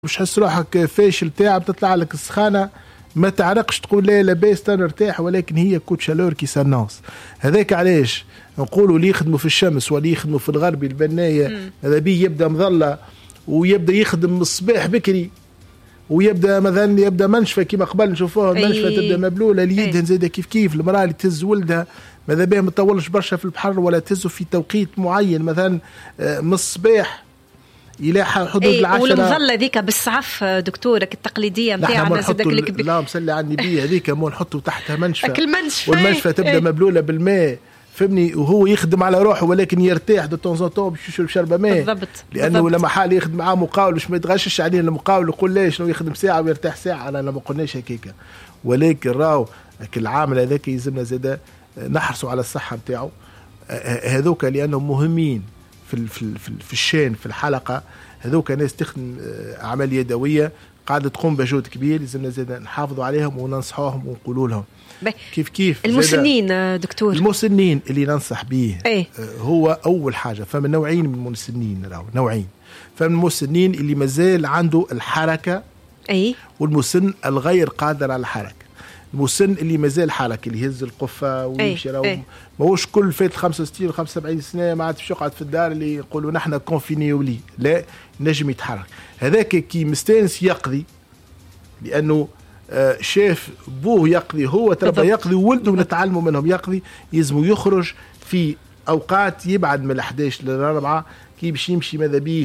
مش حس روحك فاشل تعب تطلع لك السخانة ما تعرقش تقول لا لاباس تنرتاح، ولكن هي كوت شالور كي سناس. هذاك علاش نقولوا اللي يخدموا في الشمس واللي يخدموا في الغربي البناية هذا بيه يبدا مظلة ويبدا يخدم من الصباح بكري، ويبدا مثلا يبدا منشفى كيما قبل نشوفوها المنشفى تبدا مبلوله اليد زايده كيف المراه اللي تهز ولدها ماذا بها ما تطولش برشا في البحر ولا تهزه في توقيت معين مثلا من الصباح الى حدود العشرة. والمظله ذيك بالسعف دكتورك التقليديه نتاعنا زادك الكبير اللهم صل على النبي هذيك مو نحطوا تحتها منشفى والمنشفى تبدا مبلوله بالماء فهمني، وهو يخدم على روحه ولكن يرتاح دو طون باش يشرب شربه ماء بالضبط. لانه لما حال يخدم معاه مقاول باش ما يتغشش عليه المقاول يقول ليش شنو يخدم ساعه ويرتاح ساعه. انا ما قلناش هكاك، ولكن راهو العامل هذاك يلزمنا زاده نحرصوا على الصحه نتاعو هذوك لانهم مهمين في الشان في الحلقه. هذوك ناس تخدم اعمال يدويه قاعده تقوم بجهد كبير، لازمنا زاده نحافظوا عليهم وننصحوهم ونقولوا لهم كيف المسنين دكتور. المسنين اللي ننصح به هو اول حاجه فما نوعين من المسنين، راهو نوعين. فما المسنين اللي مازال عنده الحركه والمسن الغير قادر على الحركه. المسن اللي مازال حركه اللي يهز القفه ويمشي راهو ماهوش كل فات 65 و 75 سنه ما عادش يقعد في الدار اللي يقولوا نحن كونفيني ولي لا نجم يتحرك. هذاك كي مستانس يقضي لانه شاف بوه يقضي هو تربى يقضي وولده نتعلموا منهم يقضي، يلزموا يخرج في اوقات يبعد من 11 ل4 كي باش يمشي ماذا بيه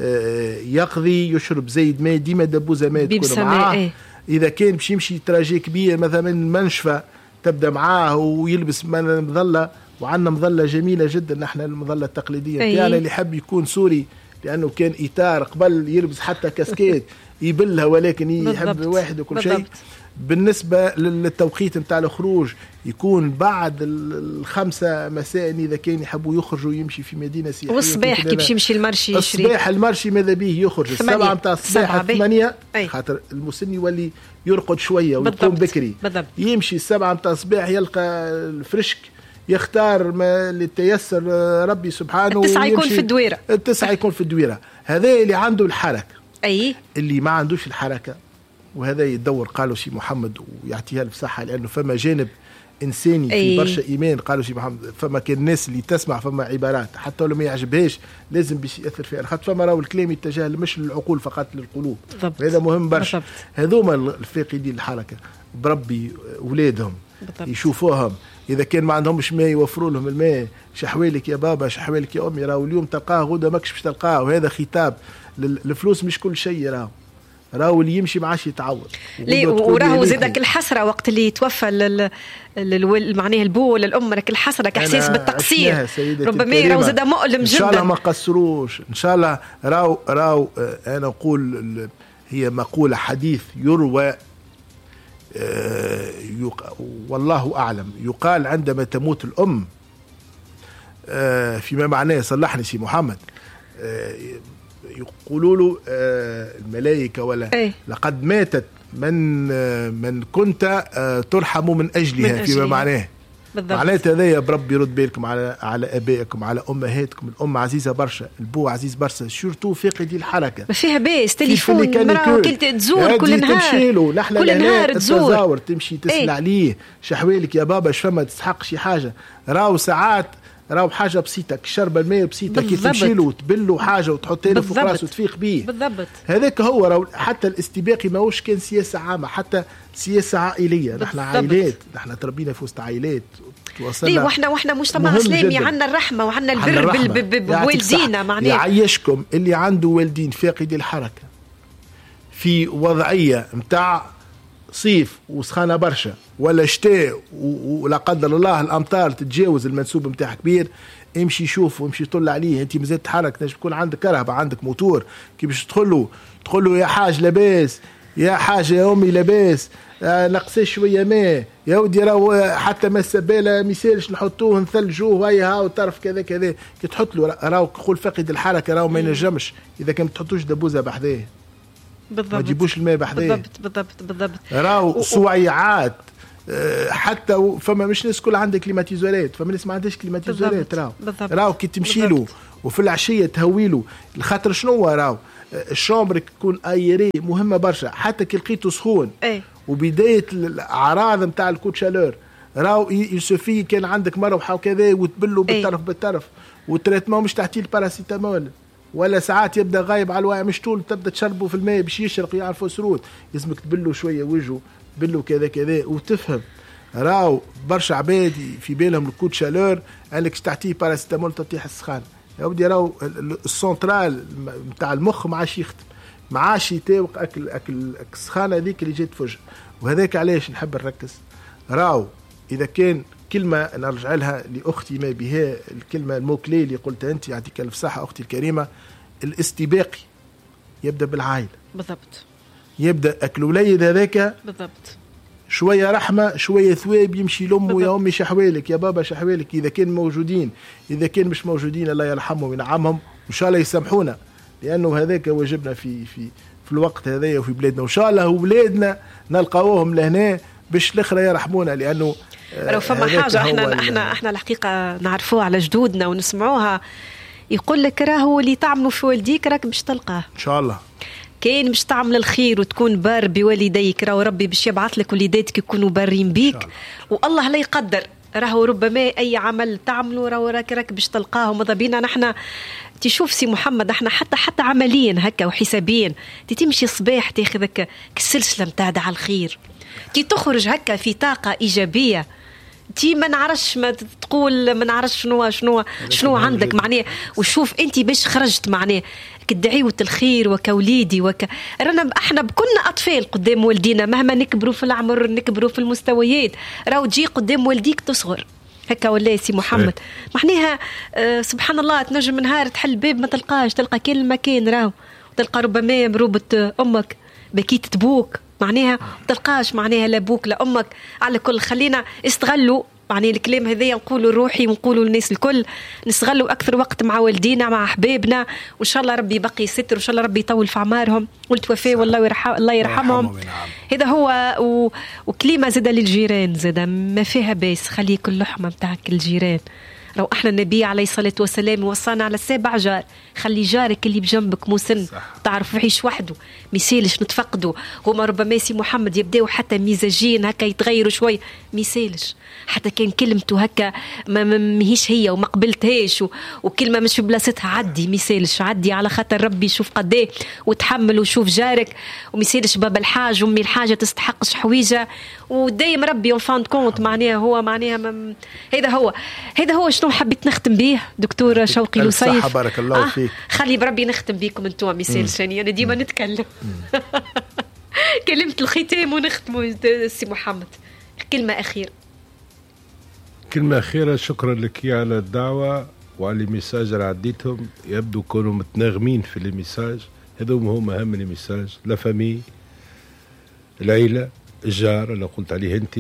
يقضي يشرب زيد ماء ديما دبوزه ماء تكون معاه. اذا كان باش يمشي تراجي كبير مثلا من المنشفى تبدا معاه ويلبس مظله، وعندنا مظله جميله جدا نحن المظله التقليديه تاعنا اللي يحب يكون سوري لانه كان اطار قبل يلبس حتى كاسكيت يبلها ولكن يحب واحد وكل شيء. بالنسبه للتوقيت نتاع الخروج يكون بعد 5 مساء اذا كان يحبوا يخرجوا يمشي في مدينه سياحيه. والصباح كي باش يمشي المرشي الصباح المرشي ماذا به يخرج 7 نتاع الصباح 8 خاطر المسن يولي يرقد شويه ويقوم بكري يمشي 7 نتاع الصباح يلقى الفرشك يختار ما اللي تيسر ربي سبحانه 9 يكون في الدويره 9 يكون في الدويره. هذا اللي عنده الحركه اللي ما عندوش الحركه وهذا يدور قالوا شي محمد ويعطيها الف صحه لانه فما جانب انساني في برشا ايمان. قالوا شي محمد فما كان الناس اللي تسمع فما عبارات حتى لو ما يعجبهاش لازم باش ياثر فيها خاطر فما راهو الكلام يتجه مش للعقول فقط للقلوب. هذا مهم برشا. هذوما الفاقدين الحركه بربي اولادهم يشوفوهم اذا كان ما عندهمش ماء يوفروا لهم الماء. شحوالك يا بابا شحوالك يا امي راهو اليوم تلقاه غدا ماكش باش تلقاه. وهذا خطاب الفلوس مش كل شيء راهو اللي يمشي معاش يتعوض. وراهو زادك الحسره وقت اللي توفى معناه البو ولا الام لك الحسره كاحساس بالتقصير ربما راهو زاد مؤلم جدا. ان شاء الله ما قصروش ان شاء الله. راهو انا اقول هي مقوله حديث يروى والله اعلم يقال عندما تموت الام فيما معناه صلحني سي محمد يقولوا له الملائكة ولا لقد ماتت من كنت ترحم من أجلها فيما معناه. معناته هذايا بربي يرد بالكم على ابائكم على امهاتكم. الام عزيزه برشا، البو عزيز برشا، شورتو فاقدي الحركه ما فيها باس تليفون المراه كل تزور كل نهار تمشي له نحن كل نهار تزور تمشي تسال عليه شحوالك يا بابا شفما تسحق شي حاجه. راهو ساعات راهو حاجه بسيطه شرب الماء بسيطه كي تمشي له وتبله حاجه وتحط له فوق راسه وتفيق بيه بالضبط. هذاك هو راهو حتى الاستباقي ماهوش كان سياسه عامه حتى سياسه عائليه. نحن عائلات نحن تربينا في وسط عائلات ليه واحنا مجتمع اسلامي عندنا الرحمه وعندنا البر بوالدينا معناه. يعيشكم اللي عنده والدين فاقدي الحركه في وضعيه متاع صيف وسخانه برشا ولا شتاء ولا قدر الله الامطار تتجاوز المنسوب نتاعها كبير، امشي شوف وامشي طل عليه. انت مازال تحرك نجم تكون عندك كهرباء عندك موتور كي باش تدخل له يا حاج لاباس يا حاجه يا امي لاباس نقصي شويه ماء يا ودي راهو حتى ما السباله ما يسالش نحطوه نثلجوه هاي ها وطرف كذا كي تحط له راهو قول فاقد الحركه راهو ما ينجمش اذا كان ما تحطوش دبوزه بحذاه بالضبط ما تجيبوش الماء بحذاه بالضبط راهو سويعات حتى فما مش ناس كل عندك كليماتيزورات فما ناس ما عندهاش كليماتيزورات راهو كي تمشي له وفي العشيه تهوي له الخاطر شنو راهو الشامبر تكون ايري مهمه برشا، حتى كي لقيته سخون وبدايه الاعراض نتاع الكوت شالور راهو يسوفي كان عندك مروحه وكذا وتبلوا بالطرف والتريتمون مش تعطيه الباراسيتامول، ولا ساعات يبدا غايب على الواعي مش طول تبدا تشربه في الماء باش يشرق يعرفوا سرود، لازمك تبلوا شويه وجهه بلوا كذا وتفهم. راهو برشا عباد في بالهم الكوت شالور انك تعطيه باراسيتامول تطيح السخان، يا ودي راهو السنترال نتاع المخ ما عادش يخدم، ما عادش يتاوق اكل السخانه هذيك اللي جات فجأة. وهذاك علاش نحب نركز، راهو اذا كان كلمه نرجع لها لاختي ما بها الكلمه الموكلي اللي قلتها انت، يعطيك الف صحه اختي الكريمه، الاستباقي يبدا بالعائله بالضبط، يبدا الوليد هذاك بالضبط شويه رحمه شويه ثواب يمشي لامه يا امي شحوالك يا بابا شحوالك، اذا كان موجودين، اذا كان مش موجودين الله يرحمهم وينعمهم وان شاء الله يسامحونا، لانه هذاك واجبنا في الوقت هذايا وفي بلادنا، وان شاء الله ولادنا نلقاوهم لهنا باش الاخرى يرحمونا، لانه لو فما حاجه احنا الحقيقه نعرفوها على جدودنا ونسمعوها، يقول لك راهو اللي تعملوا في والديك راك باش تلقاه ان شاء الله. كاين باش تعمل الخير وتكون بار بوالديك، راهو ربي باش يبعث لك وليداتك يكونوا بارين بيك، والله لا يقدر، راهو ربما اي عمل تعمله راهو راك باش تلقاه. ماذا بينا نحن تشوف سي محمد، احنا حتى عمليا هكا وحسابيا تمشي الصباح تاخذك كالسلسله نتاع على الخير، كي تخرج هكا في طاقه ايجابيه، تي ما نعرفش ما تقول ما نعرفش شنو عندك معناه، وشوف انت باش خرجت معناه كدعيوة الخير وكوليدي رانا احنا كنا اطفال قدام والدينا، مهما نكبروا في العمر نكبروا في المستويات، راهو تجي قدام والديك تصغر هكا ولا سي محمد معناها سبحان الله، تنجم نهار تحل باب ما تلقاش، تلقى كلمه كان راهو تلقى ربما مروبة امك بكيت تبوك معناها تلقاش معناها لا بوك لا امك، على كل خلينا استغلوا يعني الكلام هذايا نقولوا روحي ونقولوا للناس الكل، نستغلوا اكثر وقت مع والدينا مع احبابنا، وان شاء الله ربي يبقي ستر، وان شاء الله ربي يطول في اعمارهم والتوفاه والله الله يرحمهم. هذا هو وكلمه زاده للجيران زاده ما فيها باس، خلي كل لحمه نتاعك الجيران، لو احنا النبي عليه الصلاه والسلام وصانا على 7 جار، خلي جارك اللي بجنبك مسن تعرف يعيش وحده ميسالش نتفقدوا، هما ربما سي محمد يبداو حتى مزاجين هكا يتغيروا شوي ميسالش، حتى كان كلمته هكا ماهيش هي وما قبلتهاش وكلمه مش في بلاصتها عدي ميسالش، عدي على خاطر ربي شوف قديه وتحمل وشوف جارك، وميسالش بابا الحاج امي الحاجه تستحقش حويجه، ودايم ربي اون فان كونت معناها هو معناها هذا هو شنو حبيت نختم به دكتور شوقي لوسيف. بارك الله فيك. خلي بربي نختم بكم انتوا مثال ثاني، انا ديما نتكلم كلمة الختام ونختم سي محمد، كلمة أخيرة. كلمة أخيرة، شكرا لك على الدعوة وعلى الميساج اللي عديتهم، يبدو كونوا متناغمين في الميساج، هذوما هما أهم الميساج، لا فامي العيلة الجار اللي قلت عليه انت،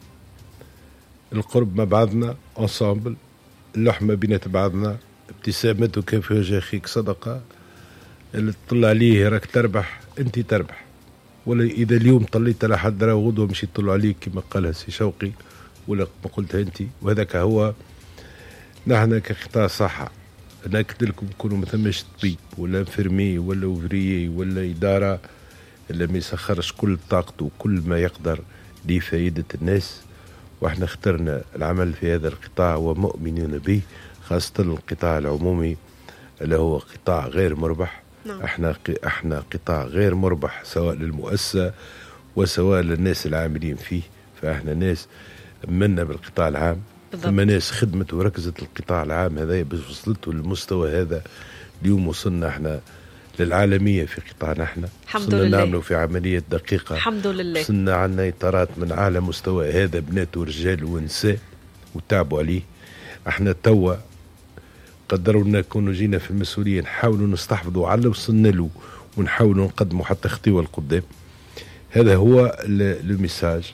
القرب مع بعضنا انصامبل، اللحمة بينات بعضنا، ابتسامتك في وجه أخيك صدقة، اللي تطلع عليه راك تربح، انت تربح، ولا إذا اليوم طليت على حد راه غدوة مش يطلع عليك كما قالها سي شوقي ولا ما قلتها انت، وهذاك هو نحن كقطاع صحة نأكد لكم كونوا ما ثماش طبيب ولا انفرمي ولا اوفريي ولا إدارة اللي ما يسخرش كل طاقته وكل ما يقدر لفائدة الناس، واحنا اخترنا العمل في هذا القطاع ومؤمنين به، خاصة القطاع العمومي اللي هو قطاع غير مربح. احنا قطاع غير مربح سواء للمؤسسة وسواء للناس العاملين فيه، فاحنا ناس منا بالقطاع العام، ثم ناس خدمت وركزت القطاع العام هذا باش وصلته للمستوى هذا. اليوم وصلنا احنا للعالمية في قطاعنا، احنا الحمد لله نعملوا في عملية دقيقة الحمد لله، وصلنا عنا إطارات من أعلى مستوى، هذا بنات ورجال ونساء وتعبوا عليه. احنا توا قدروا لنا كونوا جينا في المسؤولية نحاولوا نستحفظوا على وصلنا له ونحاولوا نقدموا حتى خطوة لقدام. هذا هو الميساج.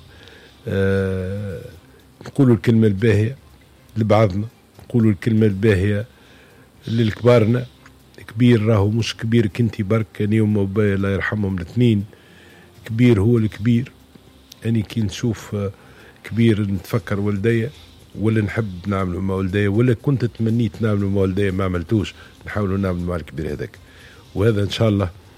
نقولوا الكلمة الباهية لبعضنا، نقولوا الكلمة الباهية للكبارنا، كبير راهو مش كبير كنتي برك، كان يوم وبايا الله يرحمهم الاثنين، كبير هو الكبير. يعني كي نشوف كبير نتفكر والديا ولا نحب نعمله مع والديا، ولا كنت تمنيت نعمله مع والديا ما عملتوش، نحاولوا نعمل مع الكبير هذاك. وهذا ان شاء الله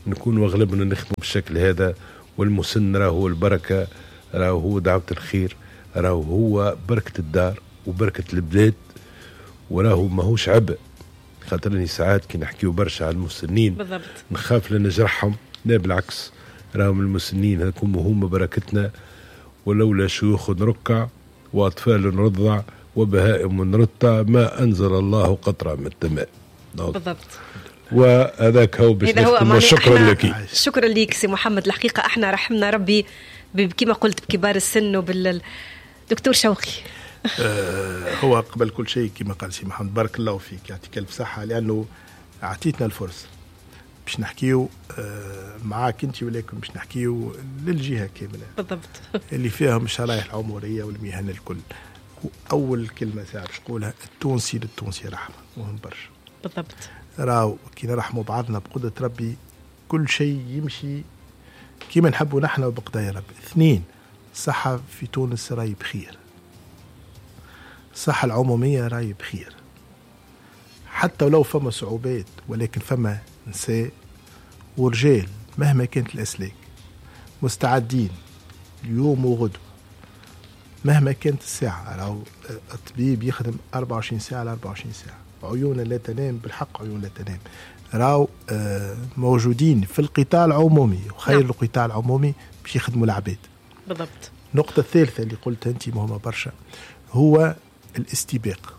نكون أغلبنا نخدموا بالشكل هذا. والمسن راهو البركة، راهو هو دعوة الخير، راهو هو بركة الدار وبركة البلاد، وراهو ماهوش عبء. خاطرني ساعات كي نحكيو برشا على المسنين بالضبط نخاف لنجرحهم، لا بالعكس، راهم المسنين هم بركتنا. ولولا شيوخ نركع وأطفال نرضع وبهائم نرتع ما أنزل الله قطرة من التماء. بالضبط. وهذاك هو باش نختم. شكرا لك. شكرا لك سي محمد. الحقيقة احنا رحمنا ربي كما قلت بكبار السن دكتور شوقي. هو قبل كل شيء كما قال سي محمد بارك الله فيك، يعطيك الف صحة، لأنه أعطيتنا الفرصة باش نحكيو معاك انت، ولكن باش نحكيو للجهة كاملة بالضبط اللي فيهم الشرائح العمرية والمهن الكل. أول كلمة ساعة باش نقولها، التونسي للتونسي رحمة، مهم برشا. بالضبط. راو كي نرحموا بعضنا بقدرة ربي كل شيء يمشي كيما نحبوا نحن وبقضايا ربي. 2، الصحة في تونس راي بخير، الصحة العمومية راي بخير، حتى ولو فما صعوبات، ولكن فما نساء ورجال مهما كانت الأسلاك مستعدين اليوم وغدوة مهما كانت الساعة. راهو الطبيب يخدم 24 ساعة على 24 ساعة، عيون لا تنام، بالحق عيون لا تنام. راهو موجودين في القطاع العمومي، وخير القطاع العمومي باش يخدموا العباد. بالضبط. النقطة الثالثة اللي قلتها أنت مهمة برشا، هو الاستباق.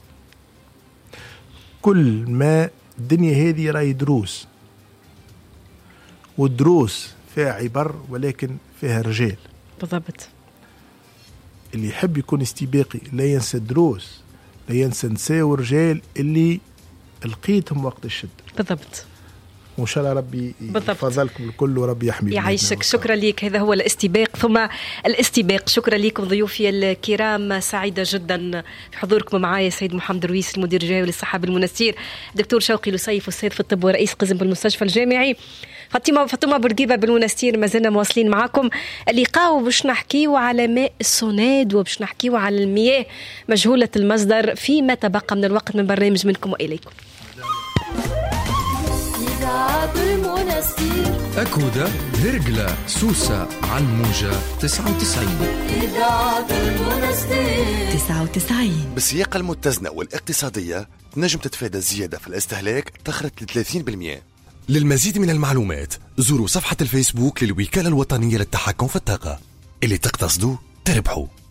كل ما الدنيا هذه راهي دروس، والدروس فيها عبر ولكن فيها رجال. بالضبط. اللي يحب يكون استباقي لا ينسى الدروس، لا ينسى نساء ورجال اللي لقيتهم وقت الشد. بالضبط. وإن شاء الله ربي يفضلكم الكل وربي يحميكم. يعيشك. شكرا لك. هذا هو الاستباق ثم الاستباق. شكرا لكم ضيوفي الكرام، سعيدة جدا في حضوركم معايا سيد محمد رويس المدير الجامعي للصحة بالمنستير، دكتور شوقي لصيف أستاذ في الطب ورئيس قسم بالمستشفى الجامعي، فاطمة بورقيبة بالمنستير. ما زلنا مواصلين معكم اللقاء باش نحكيو على ماء السوناد وباش نحكيو على المياه مجهولة المصدر فيما تبقى من الوقت من برنامج منكم وإليكم. أكودة هرقلة سوسة على الموجة 99 بالسياقة المتزنة والاقتصادية تنجم تتفادى الزيادة في الاستهلاك تخرج ل 30%. للمزيد من المعلومات زوروا صفحة الفيسبوك للوكالة الوطنية للتحكم في الطاقة. اللي تقتصدوا تربحوا.